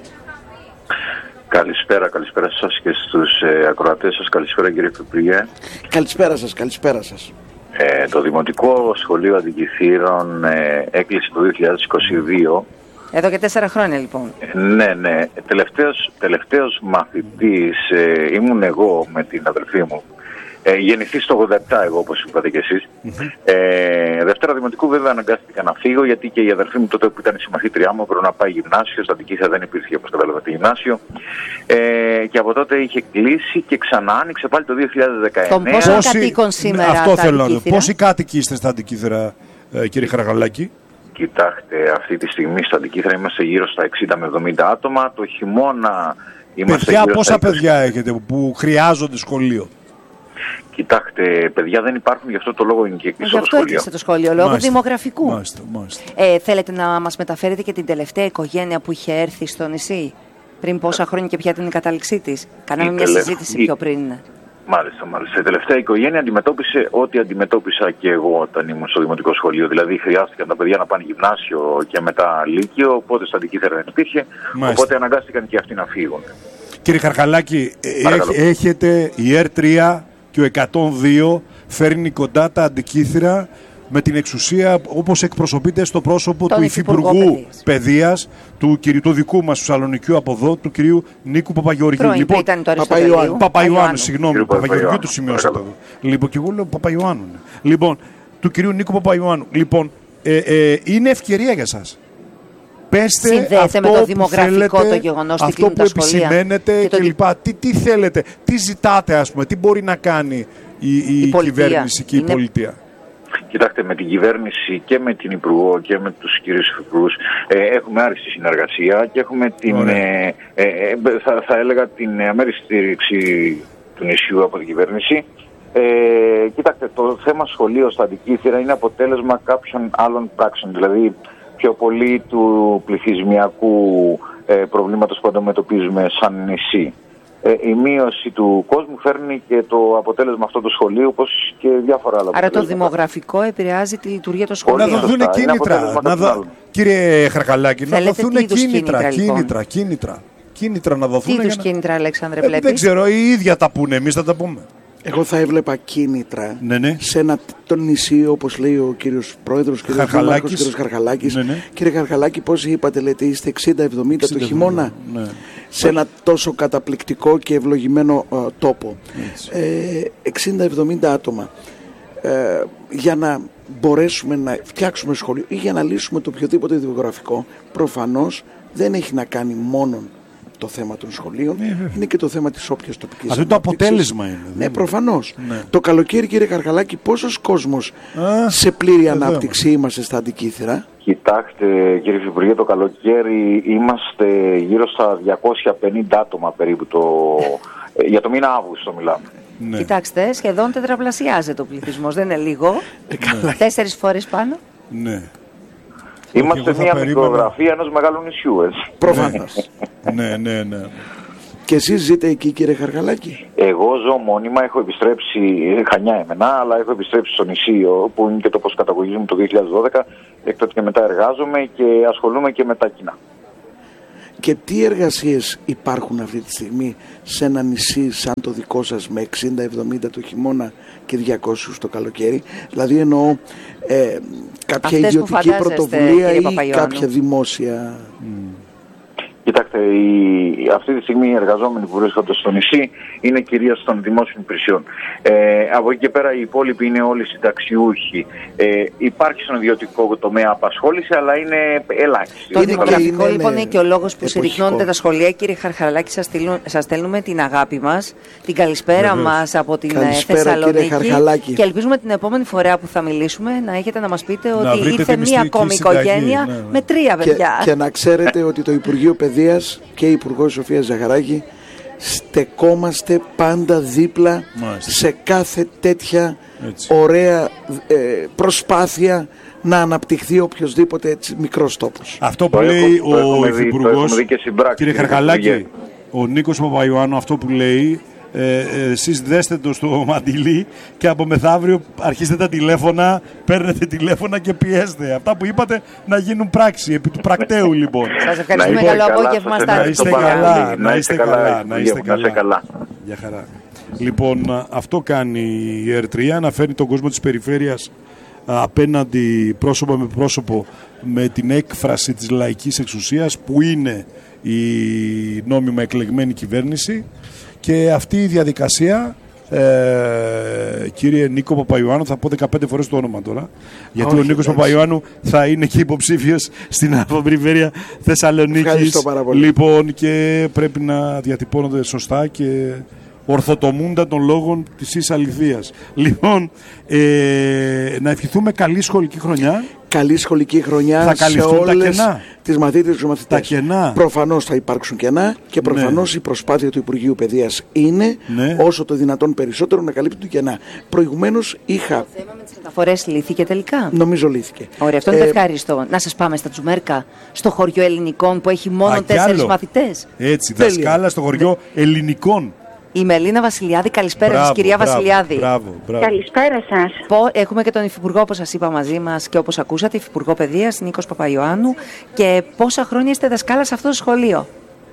Καλησπέρα, καλησπέρα σας και στους ε, ακροατές σας. Καλησπέρα κύριε Υπουργέ. Καλησπέρα σας, καλησπέρα σας. Ε, το Δημοτικό Σχολείο Αντικηθήρων ε, έκλεισε το δύο χιλιάδες είκοσι δύο. Εδώ και τέσσερα χρόνια λοιπόν. Ε, ναι, ναι. Τελευταίος, τελευταίος μαθητής ε, ήμουν εγώ με την αδελφή μου. Ε, γεννηθεί στο ογδόντα επτά εγώ, όπως είπατε και εσείς. Mm-hmm. Ε, Δευτέρα Δημοτικού βέβαια αναγκάστηκα να φύγω, γιατί και η αδερφή μου τότε που ήταν η συμμαθήτριά μου έπρεπε να πάει γυμνάσιο. Στα Αντικήθρα δεν υπήρχε, όπως καταλάβατε, γυμνάσιο. Ε, και από τότε είχε κλείσει και ξανά άνοιξε πάλι το δύο χιλιάδες δεκαεννέα. Πόσο κατοίκων σήμερα αυτό τα θέλω Αντικήθρα? Πόσοι κάτοικοι είστε στα Αντικήθρα, ε, κύριε Χαρχαλάκη? Κοιτάξτε, αυτή τη στιγμή στα Αντικήθρα είμαστε γύρω στα εξήντα με εβδομήντα άτομα. Το χειμώνα είμαστε παιδιά, γύρω πόσα στα είκοσι. παιδιά έχετε που χρειάζονται σχολείο? Κοιτάξτε, παιδιά δεν υπάρχουν, γι' αυτό το λόγο είναι και κλειστό το αυτό σχολείο. έκλεισε το σχολείο, λόγω Μάλιστα. δημογραφικού. Μάλιστα, μάλιστα. Ε, θέλετε να μας μεταφέρετε και την τελευταία οικογένεια που είχε έρθει στο νησί, πριν πόσα χρόνια και ποια ήταν η κατάληξή της? Κάναμε Η μια τελε... συζήτηση η... πιο πριν. Μάλιστα, μάλιστα. Η τελευταία οικογένεια αντιμετώπισε ό,τι αντιμετώπισα και εγώ όταν ήμουν στο δημοτικό σχολείο. Δηλαδή, χρειάστηκαν τα παιδιά να πάνε γυμνάσιο και μετά λύκειο, οπότε στα Αντικήθρα δεν υπήρχε. Μάλιστα. Οπότε αναγκάστηκαν και αυτοί να φύγουν. Κύριε Χαρχαλάκη, έχ, έχετε η ΕΡ τρία και ο εκατόν δύο φέρνει κοντά τα Αντικήθρα με την εξουσία όπως εκπροσωπείται στο πρόσωπο Τον του Υφυπουργό Υφυπουργού Παιδείας, του, κυρίου, του δικού μας του Σαλονικιού από εδώ, του κυρίου Νίκου Παπαγεωργίου. Πρώην, Λοιπόν, ήταν το Παπαϊωάννου. Παπαϊωάννου, συγγνώμη, Κύριο Παπαγεωργίου Παπαϊωάννου, του σημειώσατε παρακαλώ. εδώ. Λοιπόν, και εγώ λέω Παπαϊωάννου. Ναι. Λοιπόν, του κυρίου Νίκου Παπαϊωάννου. Λοιπόν, ε, ε, είναι ευκαιρία για σας. Πέστε Συνδέεται αυτό με το που δημογραφικό θέλετε, το γεγονός ότι αυτό κλείνουν που τα σχολεία επισημαίνετε και το κλπ. Τι, τι θέλετε, τι ζητάτε, ας πούμε, τι μπορεί να κάνει η, η, Η κυβέρνηση και είναι... η πολιτεία? Κοιτάξτε, με την κυβέρνηση και με την Υπουργό και με τους κυρίους Υφυπουργούς ε, έχουμε άριστη συνεργασία και έχουμε την, ε, ε, ε, θα, θα έλεγα την αμέριστη στήριξη του νησιού από την κυβέρνηση. Ε, κοιτάξτε, το θέμα σχολείο στα Αντικήθρα είναι αποτέλεσμα κάποιων άλλων πράξεων, δηλαδή πιο πολύ του πληθυσμιακού ε, προβλήματος που αντιμετωπίζουμε σαν νησί. Ε, η μείωση του κόσμου φέρνει και το αποτέλεσμα αυτού του σχολείου, όπως και διάφορα άλλα. Άρα το δημογραφικό επηρεάζει τη λειτουργία των σχολείων. Να δοθούν σωστά. κίνητρα. Να δω... Κύριε Χαρχαλάκη, να Θέλετε δοθούν τι κίνητρα, κίνητρα, λοιπόν? κίνητρα, κίνητρα. Κίνητρα να δοθούν. Τι είδους να... κίνητρα, Αλέξανδρε, ε, βλέπεις? δεν ξέρω, οι ίδια τα πούνε, εμείς θα τα πούμε. Εγώ θα έβλεπα κίνητρα Ναι, ναι. σε ένα το νησί, όπως λέει ο κύριος Πρόεδρος, κύριος Χαρχαλάκης. Κύριος Χαρχαλάκης. Ναι, ναι. Κύριε Χαρχαλάκη, πώς είπατε, λέτε, είστε εξήντα εβδομήντα το χειμώνα, ναι. σε ένα τόσο καταπληκτικό και ευλογημένο uh, τόπο. Ε, εξήντα εβδομήντα άτομα. Ε, για να μπορέσουμε να φτιάξουμε σχολείο ή για να λύσουμε το οποιοδήποτε δημογραφικό, προφανώς δεν έχει να κάνει μόνο το θέμα των σχολείων, ναι, είναι και το θέμα της όποιας τοπικής Αυτό το αποτέλεσμα είναι. Ναι, προφανώς. Ναι. Το καλοκαίρι, κύριε Χαρχαλάκη, πόσος κόσμος Α, σε πλήρη εδώ ανάπτυξη είμαστε στα Αντικήθρα? Κοιτάξτε, κύριε Υφυπουργέ, το καλοκαίρι είμαστε γύρω στα διακόσια πενήντα άτομα περίπου το... για το μήνα Αύγουστο μιλάμε. Ναι. Κοιτάξτε, σχεδόν τετραπλασιάζεται ο πληθυσμός, δεν είναι λίγο. Ναι. Τέσσερις φορές πάνω. Ναι. Είμαστε θα μια περίμενα- μικρογραφία ενός μεγάλου νησιού, έτσι. Προφανώς. ναι, ναι, ναι. Και εσείς ζείτε εκεί, κύριε Χαρχαλάκη? Εγώ ζω μόνιμα, έχω επιστρέψει, Χανιά εμένα, αλλά έχω επιστρέψει στο νησί, που είναι και το τόπος καταγωγής μου το δύο χιλιάδες δώδεκα, έκτοτε και μετά εργάζομαι και ασχολούμαι και με τα κοινά. Και τι εργασίες υπάρχουν αυτή τη στιγμή σε ένα νησί σαν το δικό σας με εξήντα εβδομήντα το χειμώνα και διακόσια το καλοκαίρι? Δηλαδή εννοώ ε, κάποια αυτές ιδιωτική πρωτοβουλία ή κάποια δημόσια... Mm. Κοιτάξτε, η, αυτή τη στιγμή οι εργαζόμενοι που βρίσκονται στο νησί είναι κυρίως των δημόσιων υπηρεσιών. Ε, από εκεί και πέρα οι υπόλοιποι είναι όλοι συνταξιούχοι. Ε, υπάρχει στον ιδιωτικό τομέα απασχόληση, αλλά είναι ελάχιστη. Το δημογραφικό λοιπόν είναι και ο λόγος που συρρυκνώνεται τα σχολεία. Κύριε Χαρχαλάκη, σας, σας στέλνουμε την αγάπη μας, την καλησπέρα μας από την καλησπέρα, Θεσσαλονίκη. Και ελπίζουμε την επόμενη φορά που θα μιλήσουμε να έχετε να μας πείτε ότι ήρθε μία ακόμη οικογένεια ναι, ναι. με τρία παιδιά. Και, και να ξέρετε ότι το Υπουργείο Παιδείας και η Υπουργός Σοφία Ζαχαράκη στεκόμαστε πάντα δίπλα Μάλιστα. σε κάθε τέτοια έτσι. ωραία ε, προσπάθεια να αναπτυχθεί οποιοσδήποτε έτσι μικρός τόπος. Αυτό που το λέει έχω, ο Υφυπουργός, κύριε Χαρχαλάκη, ο Νίκος Παπαϊωάννου, αυτό που λέει, ε, ε, εσείς δέστε το στο μαντιλί και από μεθαύριο αρχίστε τα τηλέφωνα, παίρνετε τηλέφωνα και πιέστε. Αυτά που είπατε να γίνουν πράξη, επί του πρακτέου λοιπόν. Σας ευχαριστούμε, καλό απόγευμα. Να είστε καλά, να είστε καλά, να είστε καλά. Για χαρά. Λοιπόν, αυτό κάνει η Ερτρία, να φέρνει τον κόσμο της περιφέρειας απέναντι πρόσωπο με πρόσωπο με την έκφραση της λαϊκής εξουσίας που είναι η νόμιμα εκλεγμένη κυβέρνηση. Και αυτή η διαδικασία, ε, κύριε Νίκο Παπαϊωάννου, θα πω δεκαπέντε φορές το όνομα τώρα, γιατί Όχι, ο Νίκος Παπαϊωάννου θα είναι και υποψήφιος στην Αφοπεριφέρεια Θεσσαλονίκης. Λοιπόν, και πρέπει να διατυπώνονται σωστά και ορθοτομούντα των λόγων της ίς αληθείας. Λοιπόν, ε, να ευχηθούμε καλή σχολική χρονιά. Καλή σχολική χρονιά σε όλες τις μαθήτρες και μαθητές. Τα κενά. Προφανώς θα υπάρξουν κενά και προφανώς ναι. η προσπάθεια του Υπουργείου Παιδείας είναι ναι. όσο το δυνατόν περισσότερο να καλύπτει το κενά. Προηγουμένως είχα... Το θέμα με τις μεταφορές λύθηκε τελικά. Νομίζω λύθηκε. Ωραία, αυτό είναι ε... ευχάριστο. Να σας πάμε στα Τζουμέρκα, στο χωριό Ελληνικών που έχει μόνο Α, τέσσερις μαθητές. Έτσι, δασκάλα στο χωριό ναι. Ελληνικών. Η Μελίνα Βασιλιάδη, καλησπέρα σας, κυρία μπράβο, Βασιλιάδη. Μπράβο, μπράβο. Καλησπέρα σας. Έχουμε και τον Υφυπουργό, όπως σας είπα, μαζί μας και όπως ακούσατε, Υφυπουργό Παιδείας, Νίκος Παπαϊωάννου. Και πόσα χρόνια είστε δασκάλα σε αυτό το σχολείο?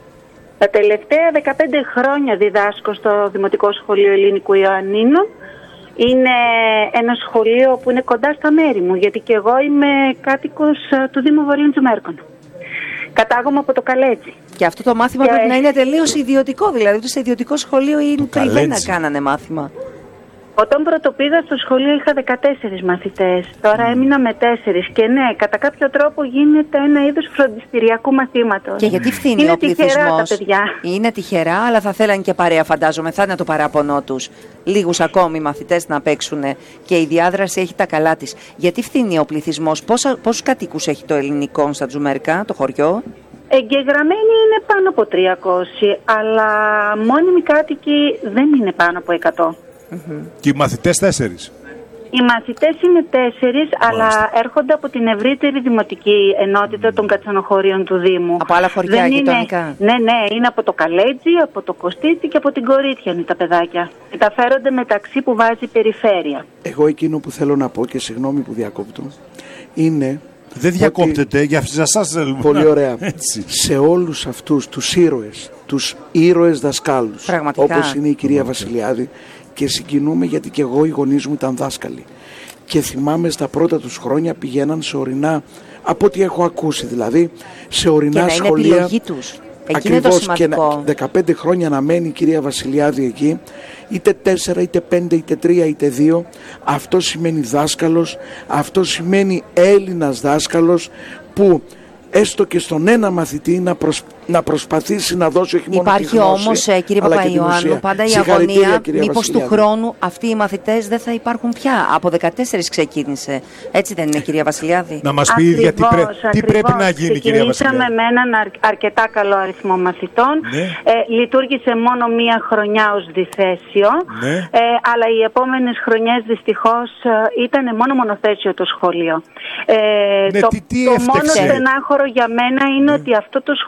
Τα τελευταία δεκαπέντε χρόνια διδάσκω στο Δημοτικό Σχολείο Ελληνικού Ιωαννίνων. Είναι ένα σχολείο που είναι κοντά στα μέρη μου, γιατί και εγώ είμαι κάτοικος του Δήμου Βορείων Τζουμέρκων. Κατάγομαι από το Καλέτζι. Και αυτό το μάθημα και... πρέπει να είναι τελείως ιδιωτικό, δηλαδή ούτε σε ιδιωτικό σχολείο ή πριβέ να κάνανε μάθημα. Όταν πρωτοπήγα στο σχολείο είχα δεκατέσσερις μαθητές, τώρα mm. έμεινα με τέσσερις και ναι, κατά κάποιο τρόπο γίνεται ένα είδος φροντιστηριακού μαθήματος. Και γιατί φθήνει είναι ο πληθυσμός? Τυχερά τα παιδιά. Είναι τυχερά, αλλά θα θέλαν και παρέα, φαντάζομαι, θα είναι το παράπονό τους. Λίγους ακόμη μαθητές να παίξουν και η διάδραση έχει τα καλά της. Γιατί φθήνει ο πληθυσμός? Πόσους κατοίκους έχει το Ελληνικό στα Τζουμέρκα, το χωριό? Εγγεγραμμένοι είναι πάνω από τριακόσιοι, αλλά μόνιμοι κάτοικοι δεν είναι πάνω από εκατό. Mm-hmm. Και οι μαθητές τέσσερις? Οι μαθητές είναι τέσσερις, αλλά έρχονται από την ευρύτερη δημοτική ενότητα των κατσανοχωρίων του Δήμου. Από άλλα χωριά δεν γειτονικά? Είναι, ναι, ναι, είναι από το Καλέτζι, από το Κωστίτσι και από την Κορίτια είναι τα παιδάκια. Μεταφέρονται μεταξύ που βάζει η περιφέρεια. Εγώ εκείνο που θέλω να πω, και συγγνώμη που διακόπτω, είναι... Δεν διακόπτεται, για εσάς θέλουμε. Πολύ ωραία. Έτσι. Σε όλους αυτούς τους ήρωες, τους ήρωες δασκάλους, πραγματικά, όπως είναι η κυρία Βασιλιάδη, και συγκινούμε γιατί και εγώ οι γονείς μου ήταν δάσκαλοι. Και θυμάμαι στα πρώτα τους χρόνια πηγαίναν σε ορεινά, από ό,τι έχω ακούσει δηλαδή, σε ορεινά και σχολεία. Και να είναι επιλογή τους. Ακριβώς, και να, δεκαπέντε χρόνια να μένει η κυρία Βασιλιάδη εκεί, είτε τέσσερα, είτε πέντε, είτε τρία, είτε δύο. Αυτό σημαίνει δάσκαλος, αυτό σημαίνει Έλληνας δάσκαλος που έστω και στον ένα μαθητή να, προσ... να προσπαθήσει να δώσει όχι μόνο Υπάρχει τη γνώση, όμως, ε, κύριε Παπαϊωάννου, πάντα η αγωνία μήπως του χρόνου αυτοί οι μαθητές δεν θα υπάρχουν πια. Από δεκατέσσερις ξεκίνησε. Έτσι δεν είναι, κυρία Βασιλιάδη? Να μας πει η ίδια τι, πρέ... τι πρέπει να γίνει, κυρία Βασιλιάδη. Ξεκινήσαμε με έναν αρ... αρκετά καλό αριθμό μαθητών. Ναι. Ε, λειτουργήσε μόνο μία χρονιά ως διθέσιο. Ναι. Ε, αλλά οι επόμενες χρονιές δυστυχώς ήταν μόνο μονοθέσιο το σχολείο. Ε, ναι, το τι, τι το μόνο στενάχωρο για μένα είναι mm. ότι αυτό το σχολείο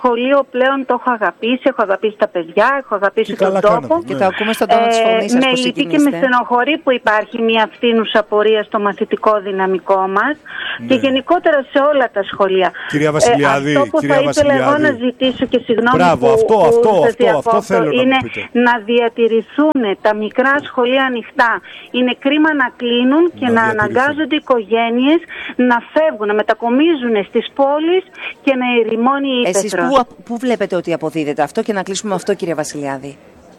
πλέον το έχω αγαπήσει, έχω αγαπήσει τα παιδιά, έχω αγαπήσει τον τόπο. Κάνατε, ναι. Και το ακούμε στον τόνο ε, της φωνής σας. Με λυπεί και με στενοχωρεί που υπάρχει μια φθήνουσα πορεία στο μαθητικό δυναμικό μας, ναι. Και γενικότερα σε όλα τα σχολεία. Κυρία Βασιλιάδη, ε, αυτό που κυρία θα ήθελα εγώ να ζητήσω και συγγνώμη Μπράβο, που, αυτό, που αυτό, σας αυτό, αυτό θέλω είναι να, πείτε. να διατηρηθούν τα μικρά σχολεία ανοιχτά. Είναι κρίμα να κλείνουν και να, να αναγκάζονται οι οικογένειες να φεύγουν, να μετακομίζουν στις πόλεις και να ερημώνει η ύπαιθρος. Εσείς πού, πού βλέπετε ότι αποδίδεται αυτό, και να κλείσουμε αυτό, κύριε Βασιλιάδη?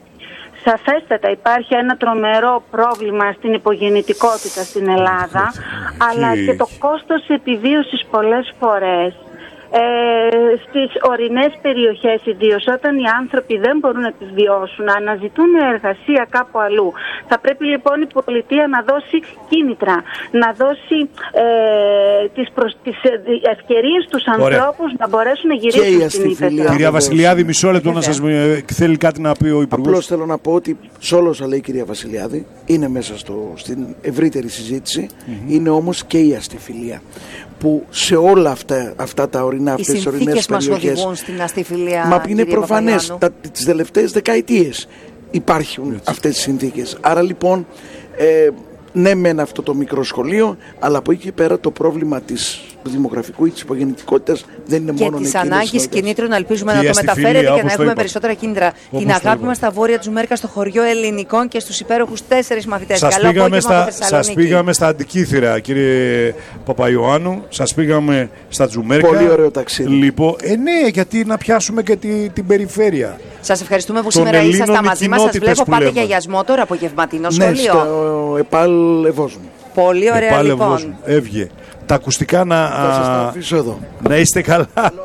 Σαφέστατα υπάρχει ένα τρομερό πρόβλημα στην υπογεννητικότητα στην Ελλάδα, αλλά και το κόστος επιβίωσης πολλές φορές ε, στις ορεινές περιοχές, ιδίως όταν οι άνθρωποι δεν μπορούν να επιβιώσουν, να αναζητούν εργασία κάπου αλλού. Θα πρέπει λοιπόν η πολιτεία να δώσει κίνητρα, να δώσει ε, τις, προς, τις ευκαιρίες στους ανθρώπους να μπορέσουν να γυρίσουν στην ύπαιθρο. Κυρία Βασιλιάδη, μισό λεπτό να σας θέλει κάτι να πει ο Υπουργός. Απλώς θέλω να πω ότι σε όλα όσα λέει η κυρία Βασιλιάδη είναι μέσα στο, στην ευρύτερη συζήτηση, mm-hmm. Είναι όμως και η αστιφιλία, που σε όλα αυτά, αυτά τα ορεινά, αυτές τις ορεινές περιοχές μας οδηγούν στην αστιφιλία. Μα είναι προφανές, τα, τις τελευταίες δεκαετίες υπάρχουν έτσι αυτές τις συνθήκες. Άρα λοιπόν ε, ναι μεν αυτό το μικρό σχολείο, αλλά από εκεί και πέρα το πρόβλημα της δημογραφικού ή της υπογεννητικότητας δεν είναι και μόνο της εκείνες. Και της ανάγκης κινήτρων, ελπίζουμε να το μεταφέρετε και να έχουμε περισσότερα κίνητρα. Όπως την αγάπη μας στα βόρεια του Μέρκα, στο χωριό Ελληνικών και στους υπέροχους τέσσερις μαθητές. Σας Καλό πήγαμε, στα, σας πήγαμε στα Αντικήθυρα, κύριε Παπαϊωάννου. Σας πήγαμε στα Τζουμέρκα. Πολύ ωραίο ταξίδι. Λοιπόν, ε, ναι, γιατί να πιάσουμε και τη, την περιφέρεια. Σας ευχαριστούμε που σήμερα ήσασταν μαζί μας. Σας βλέπω πάτε για γιασμό τώρα, απογευματινό σχολείο. Ναι, στο ΕΠΑΛ Ευόσμου. Πολύ ωραία, Επάλε, λοιπόν. Έβγε. Τα ακουστικά να, θα σας τα αφήσω εδώ. Να είστε καλά.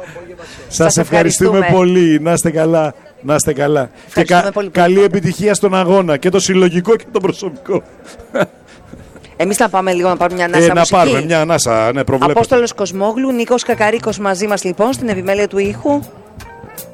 Σας ευχαριστούμε πολύ. Να είστε καλά. Να είστε καλά. Και κα, πολύ καλή πολύ. επιτυχία στον αγώνα, και το συλλογικό και το προσωπικό. Εμείς θα πάμε λίγο να πάρουμε μια ανάσα ε, μουσική. Να πάρουμε μια ανάσα, ναι, προβλέπετε. Απόστολος Κοσμόγλου, Νίκος Κακαρίκος μαζί μας λοιπόν στην επιμέλεια του ήχου.